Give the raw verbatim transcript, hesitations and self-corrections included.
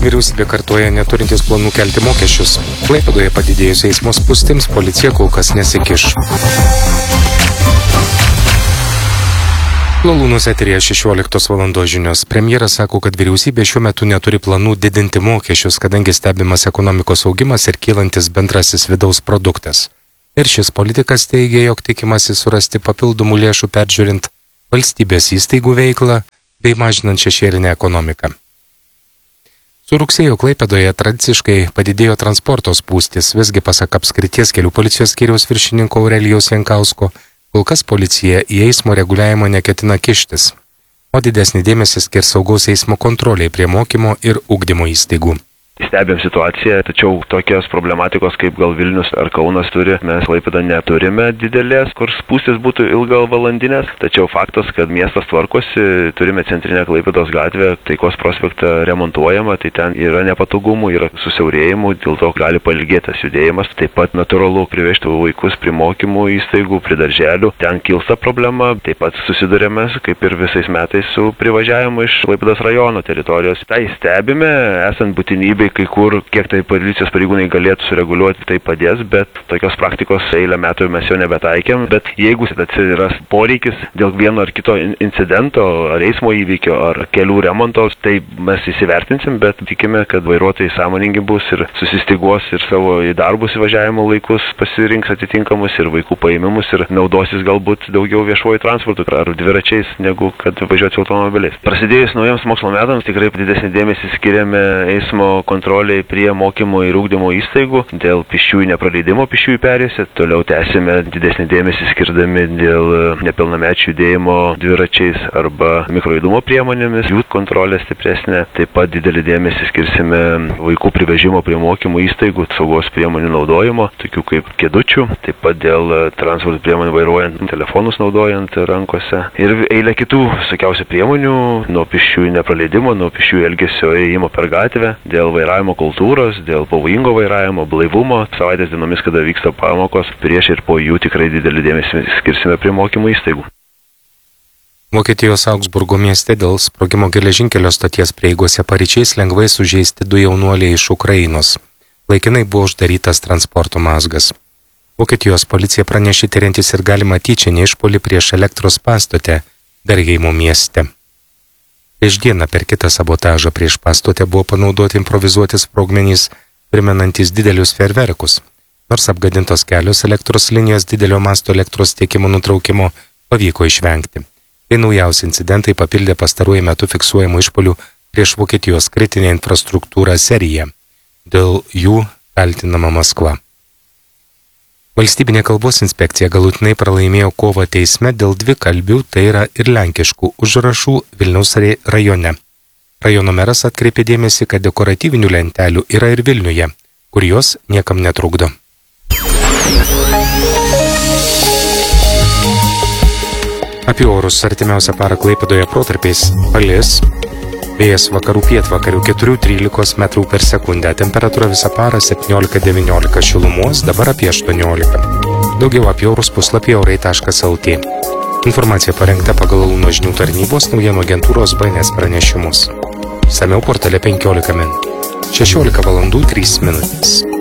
Vyriausybė kartoja neturintis planų kelti mokesčius. Klaipėdoje padidėjus eismo spūstims policija kol kas nesikiš. Lalūnus eteryje šešioliktos valandos žinios. Premjeras sako, kad vyriausybė šiuo metu neturi planų didinti mokesčius, kadangi stebimas ekonomikos augimas ir kylantis bendrasis vidaus produktas. Ir šis politikas teigia, jog tikimasi surasti papildomų lėšų peržiūrint valstybės įstaigų veiklą bei mažinant šešėlinę ekonomiką. Su rugsėjo Klaipėdoje tradiciškai padidėjo transporto spūstis, visgi pasak apskrities kelių policijos skyriaus viršininko Aurelijaus Jankausko, kol kas policija į eismo reguliavimo neketina kištis, o didesnį dėmesį skirs saugaus eismo kontroliai prie mokymo ir ugdymo įstaigų. Stebėm situaciją, tačiau tokios problematikos kaip gal Vilnius ar Kaunas turi, mes Klaipėda neturime didelės, kur spūstis būtų ilgo valandinės, tačiau faktas, kad miestas tvarkosi, turime centrinę Klaipėdos gatvę, Taikos prospektą remontuojama, tai ten yra nepatogumų, yra susiaurėjimų, dėl to gali pailgėtas judėjimas, taip pat natūralu privežti vaikus prie mokymų įstaigų, prie darželių, ten kilsta problema, taip pat susidurėme, kaip ir visais metais, su privažiavimu iš Klaipėdos rajono teritorijos. Tai stebime, esant būtinybei, kai kur, kiek tai policijos pareigūnai galėtų sureguliuoti, tai padės, bet tokios praktikos eilę metų mes jau nebetaikėm, bet jeigu atsiras poreikis dėl vieno ar kito incidento, ar eismo įvykio, ar kelių remonto, tai mes įsivertinsim, bet tikime, kad vairuotojai sąmoningi bus ir susistiguos ir savo į darbus įvažiavimo laikus pasirinks atitinkamus ir vaikų paėmimus ir naudosis galbūt daugiau viešuoju transportu ar dviračiais, negu kad važiuoti automobiliais. Prasidėjus naujams mokslo metams tikrai didesnį dėmesį skiriame eismo kontroliai prie mokymo ir ugdymo įstaigų dėl pėsčiųjų nepraleidimo pėsčiųjų perėjose. Toliau tęsime didesnį dėmesį skirdami dėl nepilnamečių judėjimo dviračiais arba mikrojudumo priemonėmis, jų kontrolė stipresnė. Taip pat didelį dėmesį skirsime vaikų privežimo prie mokymo įstaigų, saugos priemonių naudojimo, tokių kaip kėdučių, taip pat dėl transporto priemonių vairuojant, telefonus naudojant rankose ir eilė kitų visokiausių priemonių nuo pėsčiųjų nepraleidimo, nuo pėsčiųjų elgesio ėjimo per gatvę, dėl vairavimo kultūros, dėl pavojingo vairavimo, blaivumo, savaitės dienomis, kada vyksta pamokos, prieš ir po jų tikrai didelį dėmesį skirsime prie mokymo įstaigų. Vokietijos Augsburgo mieste dėl sprogimo geležinkelio stoties prieigose paryčiais lengvai sužeisti du jaunuoliai iš Ukrainos. Laikinai buvo uždarytas transporto mazgas. Vokietijos policija pranešė tiriantis ir galimą tyčinį išpuolį prieš elektros pastotę Bergeimo mieste. Prieš dieną per kitą sabotažą prieš pastotę buvo panaudoti improvizuoti sprogmenys, primenantis didelius fejerverkus. Nors apgadintos kelios elektros linijos didelio masto elektros tiekimo nutraukimo pavyko išvengti. Tai naujausi incidentai papildė pastaruoju metu fiksuojamų išpuolių prieš Vokietijos kritinę infrastruktūrą seriją. Dėl jų kaltinama Maskva. Valstybinė kalbos inspekcija galutinai pralaimėjo kovą teisme dėl dvikalbių, tai yra ir lenkiškų užrašų Vilniaus rajone. Rajono meras atkreipė dėmesį, kad dekoratyvinių lentelių yra ir Vilniuje, kur jos niekam netrukdo. Apie orus artimiausią parą Klaipėdoje protarpiais palis. Vėjas vakarų pietvakarių keturi trylika metrų per sekundę, temperatūra visą parą septyniolika devyniolika šilumos, dabar apie aštuoniolika. Daugiau apie orus puslapyje orai taškas lt. Informacija parengta pagal Lalūno žinių tarnybos naujienų agentūros B N S pranešimus. Samiau portale penkiolika min. šešiolika valandų trys minutės.